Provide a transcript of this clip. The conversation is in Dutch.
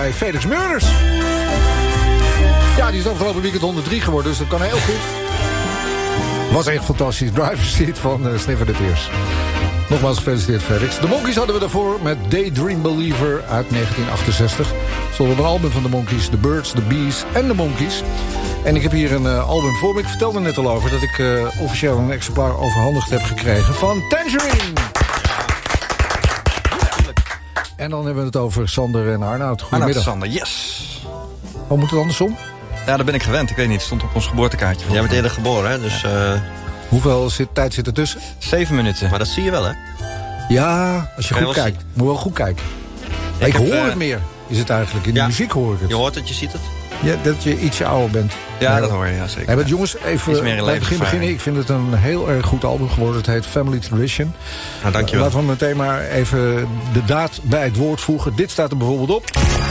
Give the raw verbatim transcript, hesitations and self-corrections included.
bij Felix Meurders. Ja, die is afgelopen weekend honderd drie geworden, dus dat kan heel goed. Was echt fantastisch. Driver's Seat van uh, Sniffer de Tears. Nogmaals gefeliciteerd, Felix. De Monkees hadden we daarvoor met Daydream Believer uit negentien achtenzestig. Stond op een album van de Monkees, The Birds, The Bees en de Monkees. En ik heb hier een uh, album voor me. Ik vertelde net al over dat ik uh, officieel een exemplaar overhandigd heb gekregen van Tangerine. En dan hebben we het over Sander en Arnoud. Goedemiddag. Sander, yes. Oh, moet het andersom? Ja, daar ben ik gewend. Ik weet niet, het stond op ons geboortekaartje. Jij bent eerder geboren, hè? Dus, uh... Hoeveel zit, tijd zit er tussen? Zeven minuten. Maar dat zie je wel, hè? Ja, als je Kan goed je kijkt. Moet wel goed kijken. Ik, Ik hoor heb, uh... het meer, is het eigenlijk. In de ja. muziek hoor ik het. Je hoort het, je ziet het. Ja, dat je ietsje ouder bent. Ja, nee, dat hoor je, ja, zeker. Hey, maar jongens, even bij het begin beginnen. Ik vind het een heel erg goed album geworden. Het heet Family Tradition. Nou, dankjewel. Laten we meteen maar even de daad bij het woord voegen. Dit staat er bijvoorbeeld op.